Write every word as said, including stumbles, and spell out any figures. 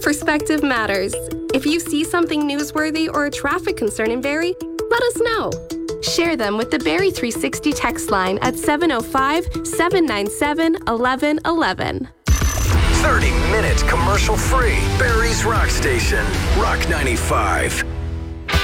perspective matters. If you see something newsworthy or a traffic concern in Barrie, let us know. Share them with the Barrie three sixty text line at seven oh five, seven nine seven, one one one one. thirty minutes commercial free. Barrie's Rock Station. Rock ninety-five.